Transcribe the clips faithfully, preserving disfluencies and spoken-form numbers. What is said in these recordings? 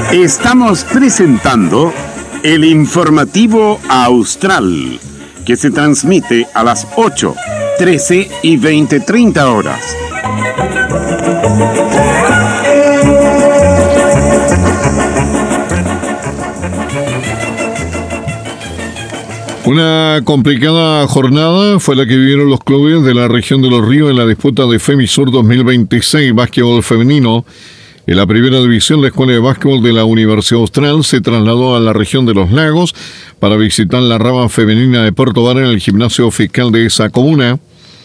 Estamos presentando el informativo Austral, que se transmite a las ocho, trece y veinte treinta horas. Una complicada jornada fue la que vivieron los clubes de la región de Los Ríos en la disputa de FEMISUR dos mil veintiséis, básquetbol femenino. En la primera división, la Escuela de Básquetbol de la Universidad Austral se trasladó a la región de Los Lagos para visitar la rama femenina de Puerto Varas en el gimnasio fiscal de esa comuna,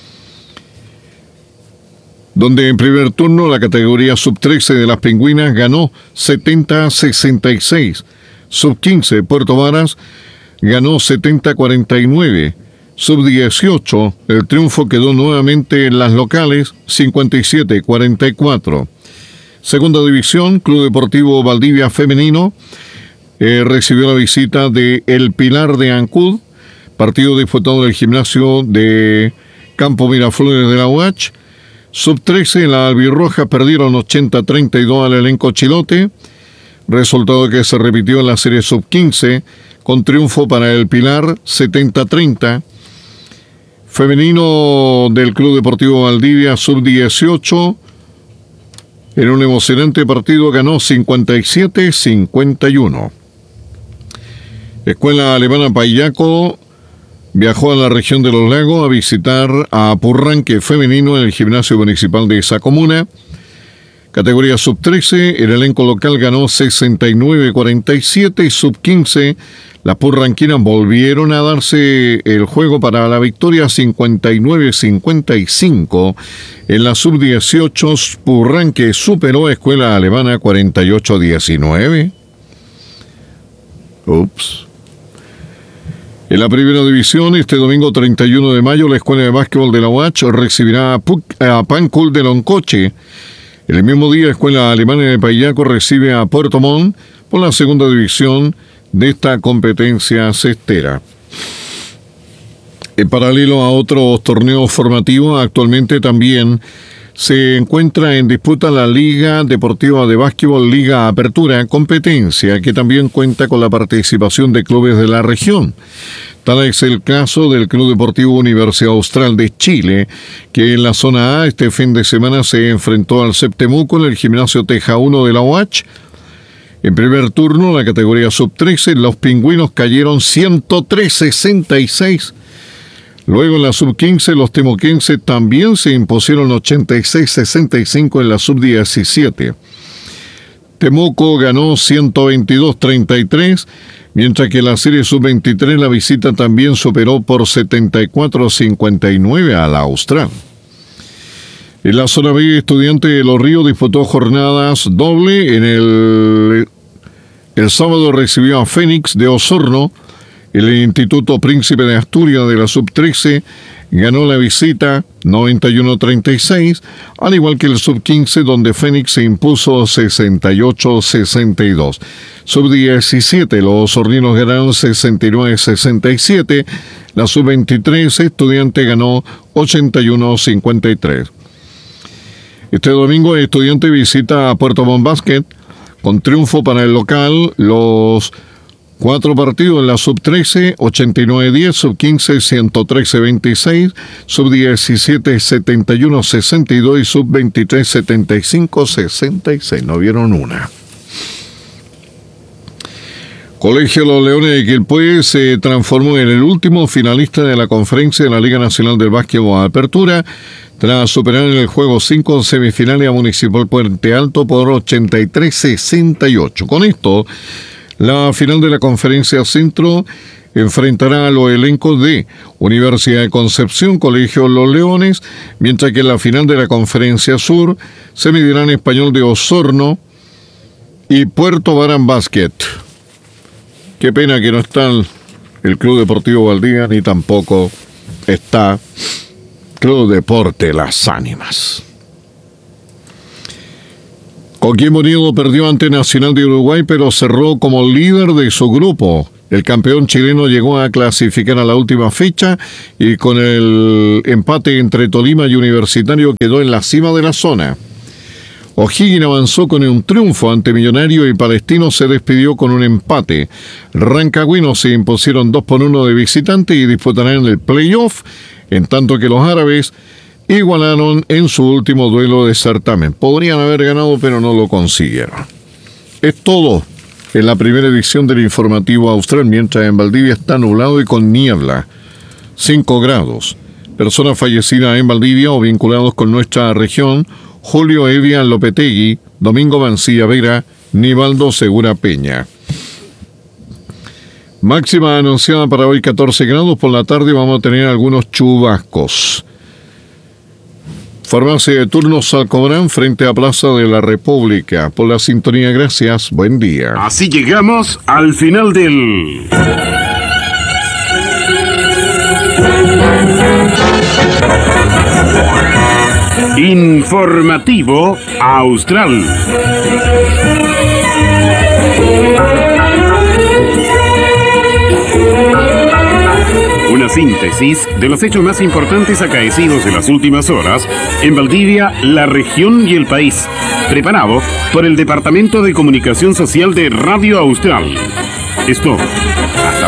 donde en primer turno la categoría sub trece de las Pingüinas ganó setenta a sesenta y seis, sub quince Puerto Varas ganó setenta a cuarenta y nueve, sub dieciocho el triunfo quedó nuevamente en las locales cincuenta y siete a cuarenta y cuatro. Segunda división, Club Deportivo Valdivia Femenino eh, recibió la visita de El Pilar de Ancud, partido disputado en el gimnasio de Campo Miraflores de la U A Ch. Sub trece, la albirroja perdieron ochenta a treinta y dos al elenco Chilote, resultado que se repitió en la serie sub quince, con triunfo para El Pilar setenta a treinta. Femenino del Club Deportivo Valdivia sub dieciocho, en un emocionante partido ganó cincuenta y siete a cincuenta y uno. Escuela Alemana Payaco viajó a la región de Los Lagos a visitar a Purranque femenino en el gimnasio municipal de esa comuna. Categoría sub trece, el elenco local ganó sesenta y nueve a cuarenta y siete y sub quince, las purranquinas volvieron a darse el juego para la victoria cincuenta y nueve a cincuenta y cinco. En la sub dieciocho, Purranque superó a Escuela Alemana cuarenta y ocho a diecinueve. Ups. En la primera división, este domingo treinta y uno de mayo, la Escuela de Básquetbol de la U A Ch recibirá a, Puc- a Pancul de Loncoche. En el mismo día, Escuela Alemana de Payaco recibe a Puerto Montt por la segunda división de esta competencia cestera. En paralelo a otros torneos formativos, actualmente también se encuentra en disputa la Liga Deportiva de Básquetbol Liga Apertura, competencia que también cuenta con la participación de clubes de la región. Tal es el caso del Club Deportivo Universidad Austral de Chile, que en la zona A este fin de semana se enfrentó al Septemuco en el gimnasio Teja uno de la U A Ch. En primer turno, la categoría sub trece, los pingüinos cayeron ciento tres a sesenta y seis. Luego en la sub quince, los temoquenses también se impusieron ochenta y seis a sesenta y cinco en la sub diecisiete. Temuco ganó ciento veintidós a treinta y tres, mientras que en la serie sub veintitrés la visita también superó por setenta y cuatro a cincuenta y nueve a la Austral. En la zona B, Estudiante de Los Ríos disputó jornadas doble. En el, el sábado recibió a Fénix de Osorno. El Instituto Príncipe de Asturias de la sub trece ganó la visita noventa y uno a treinta y seis, al igual que el sub quince, donde Fénix se impuso sesenta y ocho a sesenta y dos. sub diecisiete, los osorninos ganaron sesenta y nueve a sesenta y siete. La sub veintitrés, Estudiante ganó ochenta y uno a cincuenta y tres. Este domingo, el Estudiante visita a Puerto Montt Basket con triunfo para el local. Los cuatro partidos en la sub trece, ochenta y nueve a diez, sub quince, ciento trece a veintiséis, sub diecisiete, setenta y uno a sesenta y dos y sub veintitrés, setenta y cinco a sesenta y seis. No vieron una. Colegio Los Leones de Quilpué se transformó en el último finalista de la conferencia de la Liga Nacional del Básquetbol Apertura, tras superar en el juego cinco semifinales a Municipal Puente Alto por ochenta y tres a sesenta y ocho. Con esto, la final de la conferencia centro enfrentará a los elencos de Universidad de Concepción, Colegio Los Leones, mientras que en la final de la conferencia sur se medirán Español de Osorno y Puerto Varas Basket. Qué pena que no está el Club Deportivo Valdivia, ni tampoco está Club Deporte Las Ánimas. Coquimbo Unido perdió ante Nacional de Uruguay, pero cerró como líder de su grupo. El campeón chileno llegó a clasificar a la última fecha y con el empate entre Tolima y Universitario quedó en la cima de la zona. O'Higgins avanzó con un triunfo ante Millonario y Palestino se despidió con un empate. Rancagüinos se impusieron dos por uno de visitante y disputarán el playoff, en tanto que los árabes igualaron en su último duelo de certamen. Podrían haber ganado, pero no lo consiguieron. Es todo en la primera edición del Informativo Austral, mientras en Valdivia está nublado y con niebla. cinco grados. Personas fallecidas en Valdivia o vinculados con nuestra región: Julio Evia Lopetegui, Domingo Mancilla Vera, Nivaldo Segura Peña. Máxima anunciada para hoy catorce grados, por la tarde vamos a tener algunos chubascos. Farmacia de Turnos Salcobrán frente a Plaza de la República. Por la sintonía, gracias, buen día. Así llegamos al final del Informativo Austral. Una síntesis de los hechos más importantes acaecidos en las últimas horas en Valdivia, la región y el país. Preparado por el Departamento de Comunicación Social de Radio Austral. Esto. Hasta